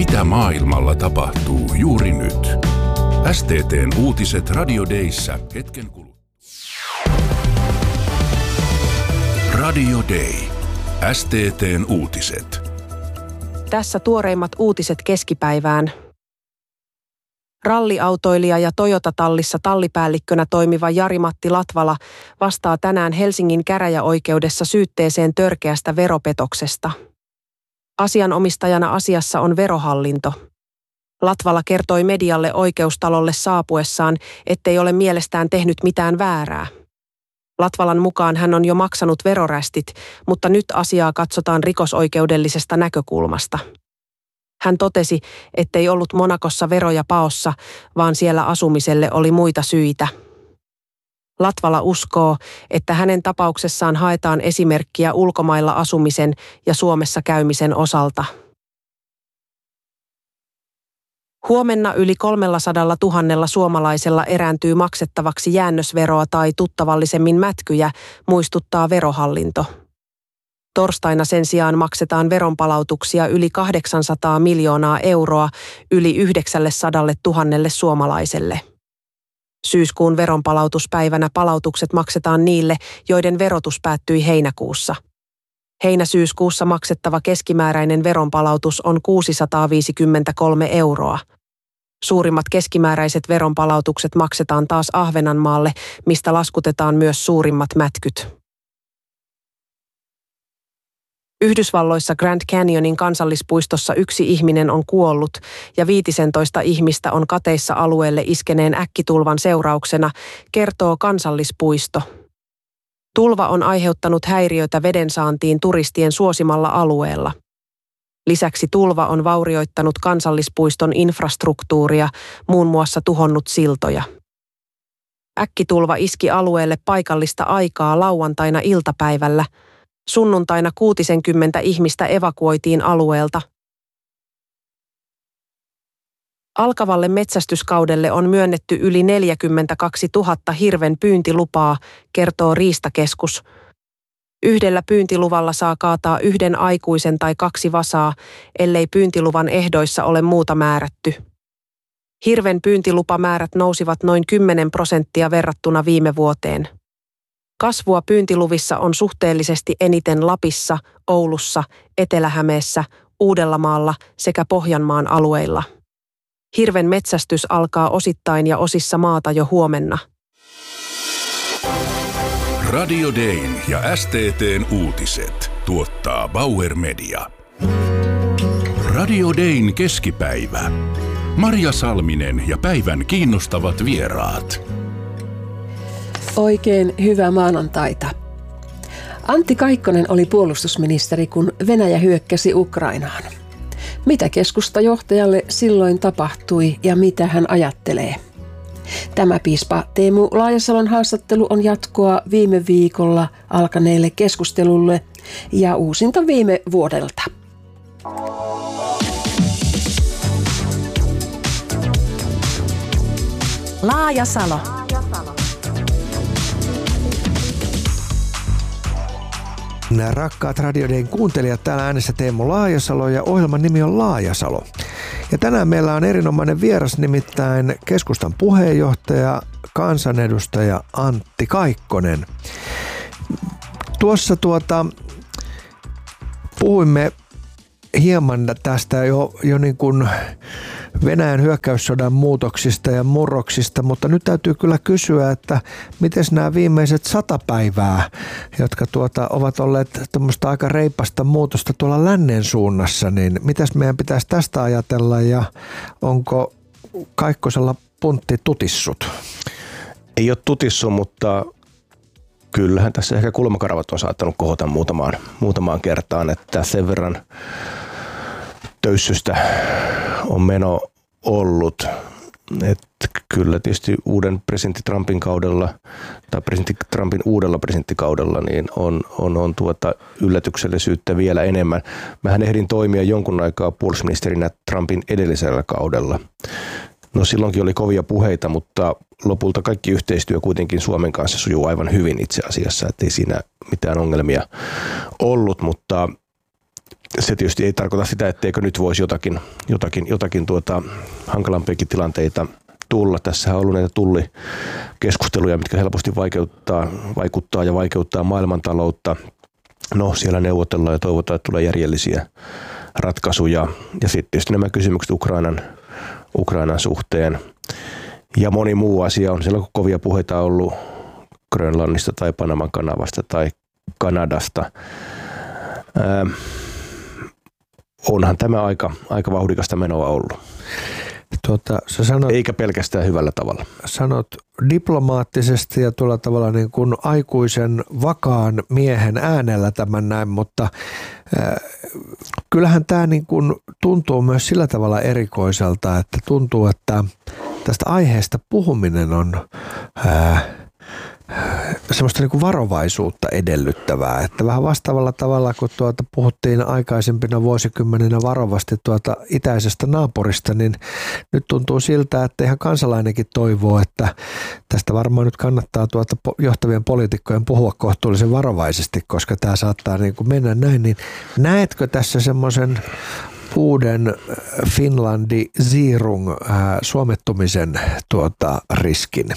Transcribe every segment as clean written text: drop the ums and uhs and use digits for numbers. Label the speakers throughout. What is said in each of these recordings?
Speaker 1: Mitä maailmalla tapahtuu juuri nyt? STT:n uutiset Radio Dayssä hetken kuluttua. Radio Day. STT:n uutiset.
Speaker 2: Tässä tuoreimmat uutiset keskipäivään. Ralliautoilija ja Toyota-tallissa tallipäällikkönä toimiva Jari-Matti Latvala vastaa tänään Helsingin käräjäoikeudessa syytteeseen törkeästä veropetoksesta. Asianomistajana asiassa on Verohallinto. Latvala kertoi medialle oikeustalolle saapuessaan, ettei ole mielestään tehnyt mitään väärää. Latvalan mukaan hän on jo maksanut verorästit, mutta nyt asiaa katsotaan rikosoikeudellisesta näkökulmasta. Hän totesi, ettei ollut Monacossa veroja paossa, vaan siellä asumiselle oli muita syitä. Latvala uskoo, että hänen tapauksessaan haetaan esimerkkiä ulkomailla asumisen ja Suomessa käymisen osalta. Huomenna yli 300 000 suomalaisella erääntyy maksettavaksi jäännösveroa tai tuttavallisemmin mätkyjä, muistuttaa Verohallinto. Torstaina sen sijaan maksetaan veronpalautuksia yli 800 miljoonaa euroa yli 900 000 suomalaiselle. Syyskuun veronpalautuspäivänä palautukset maksetaan niille, joiden verotus päättyi heinäkuussa. Heinä-syyskuussa maksettava keskimääräinen veronpalautus on 653 euroa. Suurimmat keskimääräiset veronpalautukset maksetaan taas Ahvenanmaalle, mistä laskutetaan myös suurimmat mätkyt. Yhdysvalloissa Grand Canyonin kansallispuistossa 1 ihminen on kuollut ja 15 ihmistä on kateissa alueelle iskeneen äkkitulvan seurauksena, kertoo kansallispuisto. Tulva on aiheuttanut häiriötä vedensaantiin turistien suosimalla alueella. Lisäksi tulva on vaurioittanut kansallispuiston infrastruktuuria, muun muassa tuhonnut siltoja. Äkkitulva iski alueelle paikallista aikaa lauantaina iltapäivällä. Sunnuntaina 60 ihmistä evakuoitiin alueelta. Alkavalle metsästyskaudelle on myönnetty yli 42 000 hirven pyyntilupaa, kertoo Riistakeskus. 1 pyyntiluvalla saa kaataa 1 aikuisen tai 2 vasaa, ellei pyyntiluvan ehdoissa ole muuta määrätty. Hirven pyyntilupamäärät nousivat noin 10% verrattuna viime vuoteen. Kasvua pyyntiluvissa on suhteellisesti eniten Lapissa, Oulussa, Etelä-Hämeessä, Uudellamaalla sekä Pohjanmaan alueilla. Hirven metsästys alkaa osittain ja osissa maata jo huomenna.
Speaker 1: Radio Dayn ja STT:n uutiset tuottaa Bauer Media. Radio Dayn keskipäivä. Marja Salminen ja päivän kiinnostavat vieraat.
Speaker 3: Oikein hyvää maanantaita. Antti Kaikkonen oli puolustusministeri, kun Venäjä hyökkäsi Ukrainaan. Mitä keskustajohtajalle silloin tapahtui ja mitä hän ajattelee? Tämä piispa Teemu Laajasalon haastattelu on jatkoa viime viikolla alkaneelle keskustelulle ja uusinta viime vuodelta.
Speaker 2: Laajasalo.
Speaker 4: Nämä rakkaat Radio Dayn kuuntelijat, täällä äänessä Teemu Laajasalo ja ohjelman nimi on Laajasalo. Ja tänään meillä on erinomainen vieras, nimittäin keskustan puheenjohtaja, kansanedustaja Antti Kaikkonen. Tuossa puhuimme hieman tästä jo niin kuin Venäjän hyökkäyssodan muutoksista ja murroksista, mutta nyt täytyy kyllä kysyä, että miten nämä viimeiset 100 päivää, jotka ovat olleet tuommoista aika reipasta muutosta tuolla lännen suunnassa, niin mitäs meidän pitäisi tästä ajatella ja onko Kaikkosella puntti tutissut?
Speaker 5: Ei ole tutissut, mutta kyllähän tässä ehkä kulmakaravat on saattanut kohota muutamaan kertaan, että sen verran töyssystä on meno ollut. Että kyllä tietysti uuden presidentti Trumpin kaudella tai presidentti Trumpin uudella presidenttikaudella niin on yllätyksellisyyttä vielä enemmän. Mähän ehdin toimia jonkun aikaa puolustusministerinä Trumpin edellisellä kaudella. No silloinkin oli kovia puheita, mutta lopulta kaikki yhteistyö kuitenkin Suomen kanssa sujuu aivan hyvin itse asiassa, ettei siinä mitään ongelmia ollut, mutta se tietysti ei tarkoita sitä, etteikö nyt voisi jotakin hankalampiakin tilanteita tulla. Tässä on ollut näitä tullikeskusteluja, mitkä helposti vaikuttaa ja vaikeuttaa maailmantaloutta. No, siellä neuvotellaan ja toivotaan, että tulee järjellisiä ratkaisuja. Ja sitten tietysti nämä kysymykset Ukrainan suhteen. Ja moni muu asia on siellä, kun kovia puheita ollut Grönlannista tai Panaman kanavasta tai Kanadasta. Onhan tämä aika vauhdikasta menoa ollut.
Speaker 4: Sä sanot,
Speaker 5: eikä pelkästään hyvällä tavalla.
Speaker 4: Sanot diplomaattisesti ja tuolla tavalla niin kuin aikuisen vakaan miehen äänellä tämän näin, mutta kyllähän tämä niin kuin tuntuu myös sillä tavalla erikoiselta, että tuntuu, että tästä aiheesta puhuminen on semmoista niin kuin varovaisuutta edellyttävää, että vähän vastaavalla tavalla kun puhuttiin aikaisempina vuosikymmeninä varovasti itäisestä naapurista, niin nyt tuntuu siltä, että ihan kansalainenkin toivoo, että tästä varmaan nyt kannattaa johtavien poliitikkojen puhua kohtuullisen varovaisesti, koska tämä saattaa niin kuin mennä näin, niin näetkö tässä semmoisen uuden Finlandi Zirung suomettumisen riskin?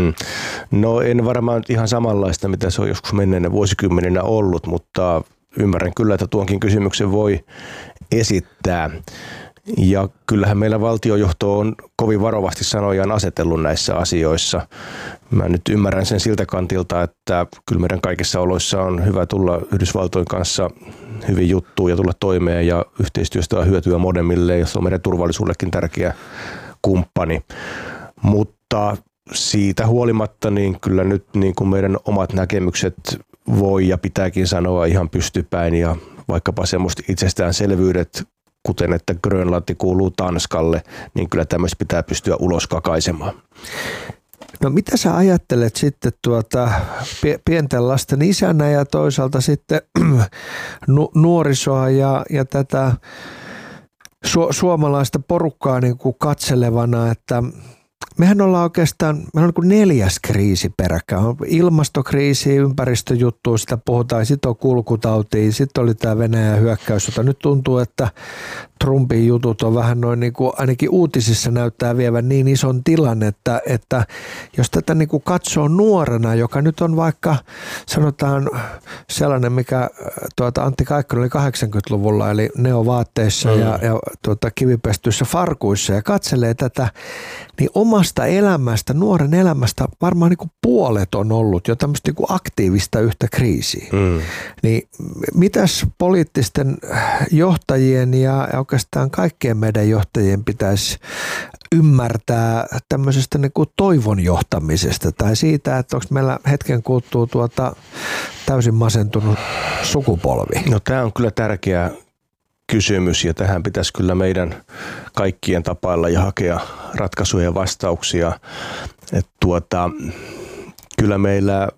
Speaker 5: No en varmaan ihan samanlaista, mitä se on joskus menneenä vuosikymmeninä ollut, mutta ymmärrän kyllä, että tuonkin kysymyksen voi esittää. Ja kyllähän meillä valtiojohto on kovin varovasti sanojaan asetellut näissä asioissa. Mä nyt ymmärrän sen siltä kantilta, että kyllä meidän kaikissa oloissa on hyvä tulla Yhdysvaltojen kanssa hyvin juttuun ja tulla toimeen ja yhteistyöstä on hyötyä molemmille, jos on meidän turvallisuudellekin tärkeä kumppani. Mutta siitä huolimatta niin kyllä nyt niin kuin meidän omat näkemykset voi ja pitääkin sanoa ihan pystypäin ja vaikkapa semmoista itsestäänselvyydet, kuten että Grönlanti kuuluu Tanskalle, niin kyllä tämmöistä pitää pystyä ulos kakaisemaan.
Speaker 4: No mitä sä ajattelet sitten pienten lasten isänä ja toisaalta sitten nuorisoa ja tätä suomalaista porukkaa niin kuin katselevana, että mehän ollaan oikeastaan, meillä on niin kuin 4. kriisi peräkkäin. On ilmastokriisi, ympäristöjuttuja, sitä puhutaan, sitten on kulkutautia, sitten oli tämä Venäjän hyökkäys, jota nyt tuntuu, että Trumpin jutut on vähän noin niin kuin ainakin uutisissa näyttää vievän niin ison tilan, että jos tätä niin kuin katsoo nuorena, joka nyt on vaikka sanotaan sellainen, mikä Antti Kaikkonen oli 80-luvulla, eli neovaatteissa ja kivipestyissä farkuissa ja katselee tätä, niin omasta elämästä, nuoren elämästä varmaan niin kuin puolet on ollut jo tämmöistä niin kuin aktiivista yhtä kriisiä. Niin mitäs poliittisten johtajien ja oikeastaan kaikkien meidän johtajien pitäisi ymmärtää tämmöisestä niin kuin toivon johtamisesta tai siitä, että onko meillä hetken kuluttua täysin masentunut sukupolvi?
Speaker 5: No tämä on kyllä tärkeä kysymys ja tähän pitäisi kyllä meidän kaikkien tapailla ja hakea ratkaisuja ja vastauksia. Kyllä meillä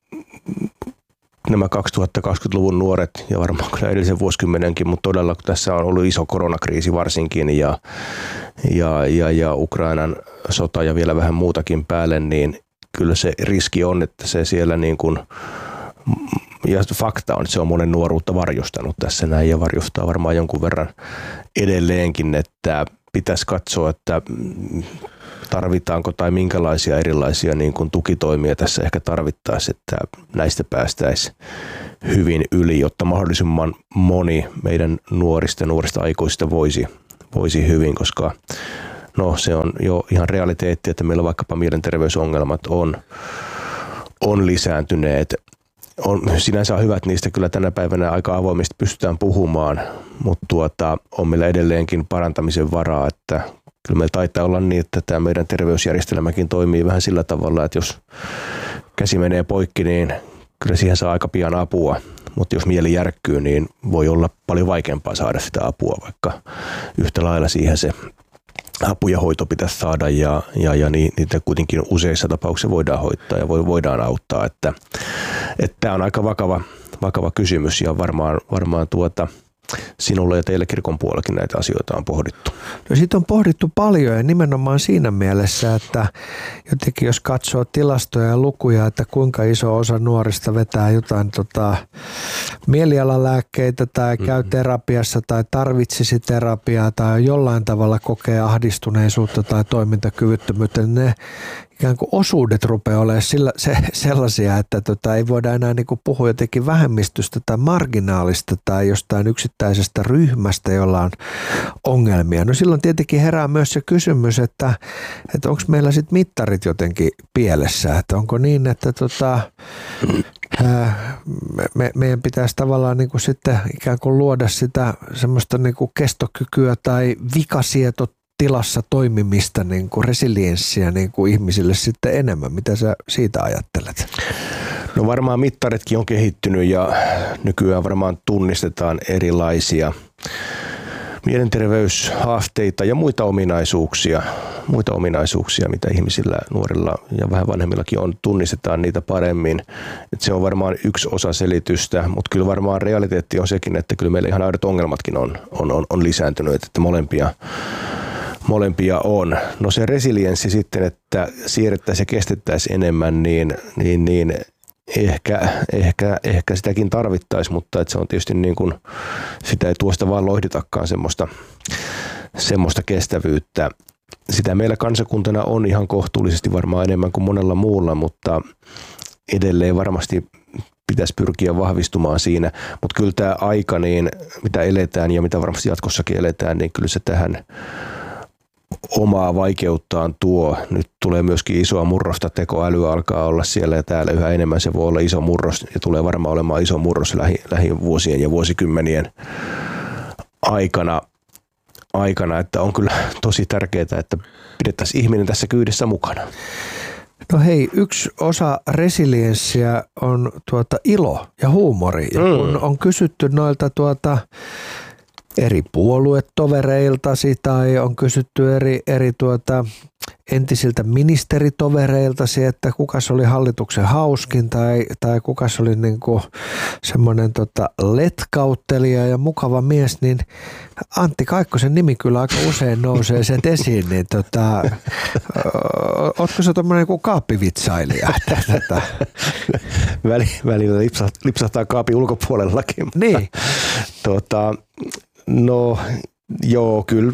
Speaker 5: nämä 2020-luvun nuoret ja varmaan kyllä edellisen vuosikymmenenkin, mutta todella kun tässä on ollut iso koronakriisi varsinkin ja Ukrainan sota ja vielä vähän muutakin päälle, niin kyllä se riski on, että se siellä niin kuin ja fakta on, että se on monen nuoruutta varjostanut tässä näin ja varjostaa varmaan jonkun verran edelleenkin, että pitäisi katsoa, että tarvitaanko tai minkälaisia erilaisia niin kuin tukitoimia tässä ehkä tarvittaisiin, että näistä päästäisiin hyvin yli, jotta mahdollisimman moni meidän nuorista aikuisista voisi hyvin, koska no, se on jo ihan realiteetti, että meillä vaikkapa mielenterveysongelmat on lisääntyneet. On sinänsä hyvä, että niistä kyllä tänä päivänä aika avoimesti pystytään puhumaan, mutta on meillä edelleenkin parantamisen varaa, että kyllä meillä taitaa olla niin, että tämä meidän terveysjärjestelmäkin toimii vähän sillä tavalla, että jos käsi menee poikki, niin kyllä siihen saa aika pian apua, mutta jos mieli järkkyy, niin voi olla paljon vaikeampaa saada sitä apua, vaikka yhtä lailla siihen se apu ja hoito pitäisi saada ja niitä kuitenkin useissa tapauksissa voidaan hoitaa ja voidaan auttaa, että tämä on aika vakava kysymys ja varmaan sinulle ja teille kirkon puolellakin näitä asioita on pohdittu?
Speaker 4: No siitä on pohdittu paljon ja nimenomaan siinä mielessä, että jotenkin jos katsoo tilastoja ja lukuja, että kuinka iso osa nuorista vetää jotain mielialalääkkeitä tai käy terapiassa tai tarvitsisi terapiaa tai jollain tavalla kokee ahdistuneisuutta tai toimintakyvyttömyyttä, niin ne ikään kuin osuudet rupeaa olemaan sellaisia, että ei voida enää niin kuin puhua jotenkin vähemmistöstä tai marginaalista tai jostain yksittäisestä ryhmästä, jolla on ongelmia. No silloin tietenkin herää myös se kysymys, että onko meillä sitten mittarit jotenkin pielessä, että onko niin, että meidän pitäisi tavallaan niin kuin sitten ikään kuin luoda sitä semmoista niin kuin kestokykyä tai vikasieto-tilassa toimimista, niin kuin resilienssiä niin kuin ihmisille sitten enemmän. Mitä sä siitä ajattelet?
Speaker 5: No varmaan mittaritkin on kehittynyt ja nykyään varmaan tunnistetaan erilaisia mielenterveyshaasteita ja muita ominaisuuksia, mitä ihmisillä, nuorilla ja vähän vanhemmillakin on, tunnistetaan niitä paremmin. Et se on varmaan yksi osa selitystä, mutta kyllä varmaan realiteetti on sekin, että kyllä meillä ihan aidot ongelmatkin on lisääntynyt, että molempia on. No se resilienssi sitten, että siirrettäisiin ja kestettäisiin enemmän, niin ehkä sitäkin tarvittaisiin, mutta että se on tietysti niin kuin, sitä ei tuosta vaan lohditakaan semmoista kestävyyttä. Sitä meillä kansakuntana on ihan kohtuullisesti varmaan enemmän kuin monella muulla, mutta edelleen varmasti pitäisi pyrkiä vahvistumaan siinä. Mutta kyllä tämä aika, niin mitä eletään ja mitä varmasti jatkossakin eletään, niin kyllä se tähän omaa vaikeuttaan tuo. Nyt tulee myöskin isoa murrosta, tekoäly alkaa olla siellä ja täällä yhä enemmän. Se voi olla iso murros ja tulee varmaan olemaan iso murros lähivuosien ja vuosikymmenien aikana, että on kyllä tosi tärkeää, että pidettäisiin ihminen tässä kyydissä mukana.
Speaker 4: No hei, yksi osa resilienssiä on ilo ja huumori. Ja kun on kysytty noilta eri puoluetovereiltasi tai on kysytty eri entisiltä ministeritovereiltasi, että kukas oli hallituksen hauskin tai kukas oli niinku semmoinen letkauttelija ja mukava mies, niin Antti Kaikkosen nimi kyllä aika usein nousee sen esiin, niin ootko sä tommoinen joku kaappivitsailija?
Speaker 5: Välillä lipsahtaa kaapin ulkopuolellakin.
Speaker 4: Niin.
Speaker 5: No joo, kyllä.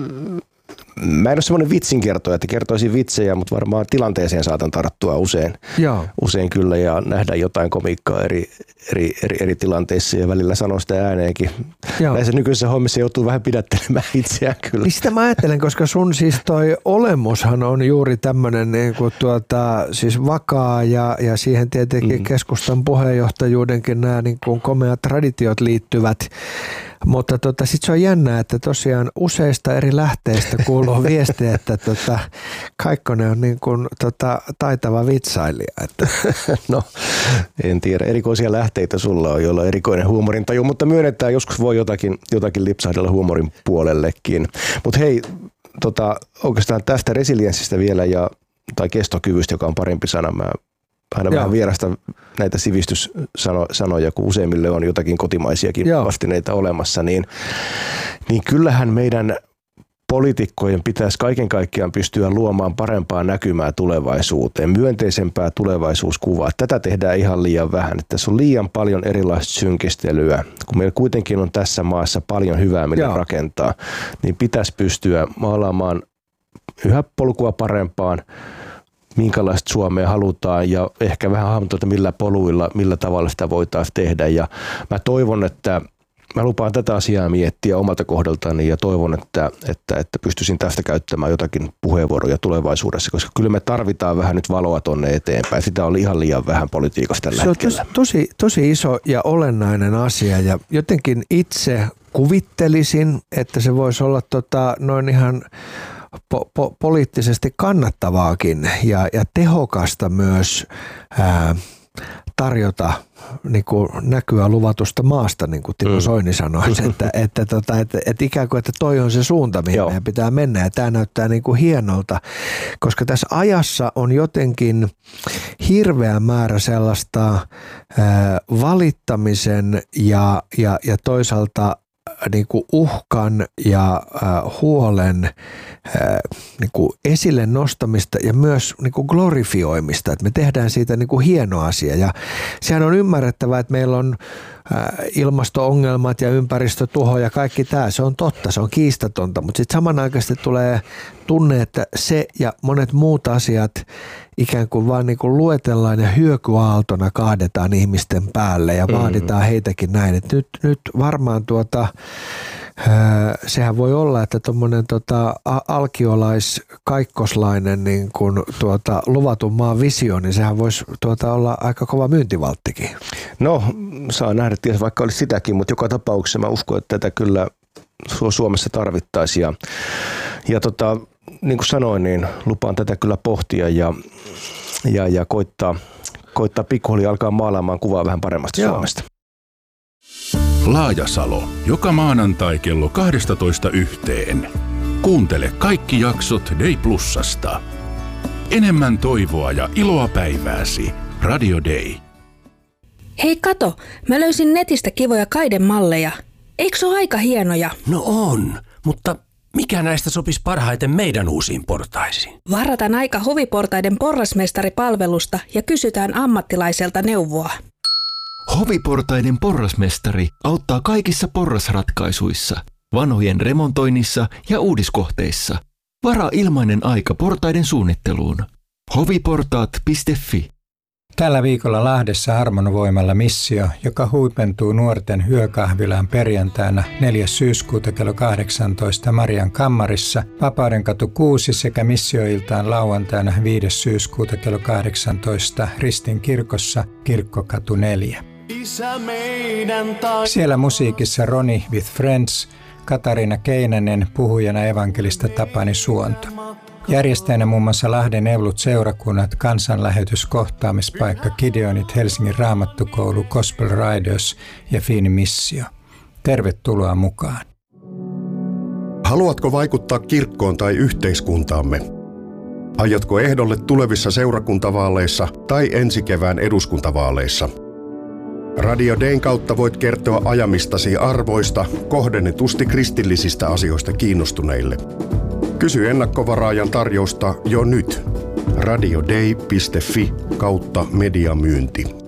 Speaker 5: Mä en ole semmoinen vitsinkertoja, että kertoisin vitsejä, mutta varmaan tilanteeseen saatan tarttua usein kyllä ja nähdä jotain komiikkaa eri tilanteissa ja välillä sanoo sitä ääneenkin. Joo. Näissä nykyisissä hommissa joutuu vähän pidättelemään itseään kyllä.
Speaker 4: Niin sitä mä ajattelen, koska sun siis toi olemushan on juuri tämmöinen niin kuin siis vakaa ja siihen tietenkin keskustan puheenjohtajuudenkin nämä niin kuin komeat traditiot liittyvät. Mutta sitten se on jännää, että tosiaan useista eri lähteistä kuuluu viestiä, että Kaikkonen on niin kuin taitava vitsailija. Että.
Speaker 5: No, en tiedä. Erikoisia lähteitä sulla on, joilla on erikoinen huumorintaju, mutta myönnetään, joskus voi jotakin lipsahdella huumorin puolellekin. Mutta hei, oikeastaan tästä resilienssistä vielä tai kestokyvystä, joka on parempi sana. Mä aina vähän vierasta näitä sivistyssanoja, kun useimmille on jotakin kotimaisiakin vastineita olemassa, niin kyllähän meidän poliitikkojen pitäisi kaiken kaikkiaan pystyä luomaan parempaa näkymää tulevaisuuteen, myönteisempää tulevaisuuskuvaa. Tätä tehdään ihan liian vähän. Että tässä on liian paljon erilaista synkistelyä. Kun meillä kuitenkin on tässä maassa paljon hyvää, mitä rakentaa, niin pitäisi pystyä maalaamaan yhä polkua parempaan, minkälaista Suomea halutaan ja ehkä vähän hahmottaa, että millä poluilla, millä tavalla sitä voitaisiin tehdä. Ja mä toivon, että mä lupaan tätä asiaa miettiä omalta kohdaltani ja toivon, että pystyisin tästä käyttämään jotakin puheenvuoroja tulevaisuudessa, koska kyllä me tarvitaan vähän nyt valoa tonne eteenpäin. Sitä on ihan liian vähän politiikassa tällä hetkellä.
Speaker 4: Se on tosi iso ja olennainen asia ja jotenkin itse kuvittelisin, että se voisi olla noin ihan poliittisesti kannattavaakin ja tehokasta myös tarjota niin kuin näkyä luvatusta maasta, niin kuin Timo Soini sanoisi, että ikään kuin, että toi on se suunta, mihin meidän pitää mennä ja tämä näyttää niin kuin hienolta, koska tässä ajassa on jotenkin hirveä määrä sellaista valittamisen ja toisaalta niin kuin uhkan ja huolen niin kuin esille nostamista ja myös niin kuin glorifioimista, että me tehdään siitä niin kuin hieno asia. Ja sehän on ymmärrettävää, että meillä on ilmasto-ongelmat ja ympäristötuho ja kaikki tämä, se on totta, se on kiistatonta, mutta sitten samanaikaisesti tulee tunne, että se ja monet muut asiat ikään kuin vaan niin kuin luetellaan ja hyökyaaltona kaadetaan ihmisten päälle ja vaaditaan heitäkin näin. Että nyt varmaan sehän voi olla, että tuommoinen alkiolais-kaikkoslainen niin kuin luvatun maan visio, niin sehän voisi olla aika kova myyntivalttikin.
Speaker 5: No, saa nähdä, ties vaikka olisi sitäkin, mutta joka tapauksessa mä uskon, että tätä kyllä Suomessa tarvittaisiin. Ja niin kuin sanoin, niin lupaan tätä kyllä pohtia ja koittaa pikkuhiljaa alkaa maalaamaan kuvaa vähän paremmasta Suomesta.
Speaker 1: Laajasalo. Joka maanantai kello 12:00. Kuuntele kaikki jaksot Day Plusasta. Enemmän toivoa ja iloa päivääsi. Radio Day.
Speaker 6: Hei kato, mä löysin netistä kivoja kaidemalleja. Eikö se ole aika hienoja?
Speaker 7: No on, mutta mikä näistä sopisi parhaiten meidän uusiin portaisiin?
Speaker 6: Varataan aika Hoviportaiden porrasmestaripalvelusta ja kysytään ammattilaiselta neuvoa.
Speaker 8: Hoviportaiden porrasmestari auttaa kaikissa porrasratkaisuissa, vanhojen remontoinnissa ja uudiskohteissa. Varaa ilmainen aika portaiden suunnitteluun. hoviportaat.fi.
Speaker 9: Tällä viikolla Lahdessa Harmonvoimalla missio, joka huipentuu nuorten yökahvilaan perjantaina 4. syyskuuta kello 18 Marian kammarissa, Vapaudenkatu 6 sekä missioiltaan lauantaina 5. syyskuuta kello 18 Ristin kirkossa Kirkkokatu 4. Siellä musiikissa Ronnie with Friends, Katariina Keinänen, puhujana evankelista Tapani Suonto. Järjestäjänä muun muassa Lahden Evlut-seurakunnat, kansanlähetyskohtaamispaikka Gideonit, Helsingin Raamattukoulu, Gospel Riders ja Fiini Missio. Tervetuloa mukaan.
Speaker 10: Haluatko vaikuttaa kirkkoon tai yhteiskuntaamme? Aiotko ehdolle tulevissa seurakuntavaaleissa tai ensi kevään eduskuntavaaleissa? Radio Dayn kautta voit kertoa ajamistasi arvoista kohdennetusti kristillisistä asioista kiinnostuneille. Kysy ennakkovaraajan tarjousta jo nyt. radioday.fi/mediamyynti.